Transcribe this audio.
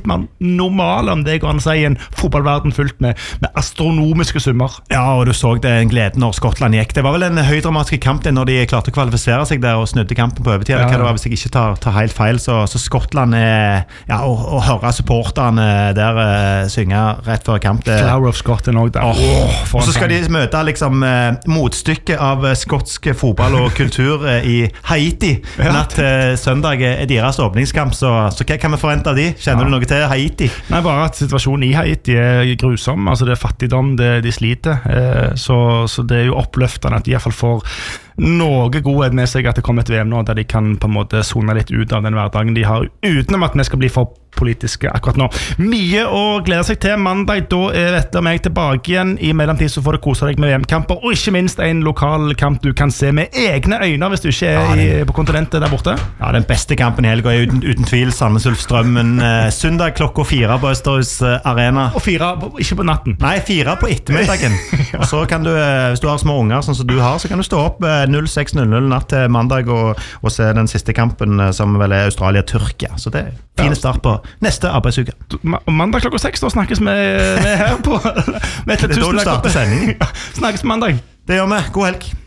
litt mer normale, om det går an å si, en fotballverden fullt med astronomiske summer. Ja, og du så det en glede når Skottland gikk. Det var vel en høydramatisk kamp det når de klarte å kvalifisere seg der og snudde kampen på overtid. Hva det var, hvis jeg ikke tar helt feil, så Skottland å høre supporterne der synge rett før kamp. Flower of Scotland også der. Og så skal de møte liksom motstykket av skotsk fotball og kultur i Haiti. Natt til søndag deres åpningskamp, så hva kan vi forvente av de? Kjenner du noe til Haiti? Nei, bare at situasjonen i Haiti grusom, altså det fattigdom, de sliter, så det jo oppløftende at de I hvert fall får noe godhet med seg at det kommer et VM nå, der de kan på en måte zone litt ut av den hverdagen de har, utenom at vi skal bli for politiske akkurat nå. Mye å glede seg til mandag, da Vetle og meg tilbake igjen. I mellomtid så får du kose deg med VM-kamper, og ikke minst en lokal kamp du kan se med egne øyne hvis du ikke på kontinentet der borte. Ja, den beste kampen I helga uten tvil Sandnes Ulf Strømmen. Søndag klokka 4 på Østerhus Arena. Og 4, ikke på natten. Nei, 4 på ettermiddagen. Og så kan du, hvis du har små unger sånn som du har, så kan du stå opp 06:00 natt til mandag og se den siste kampen som vel Australia-Tyrkia. Så det fin start på neste arbeidsuke. Mandag klokka 6 da snakkes vi her på Det da du starter sendingen. Snakkes mandag. Det gjør vi. God helg.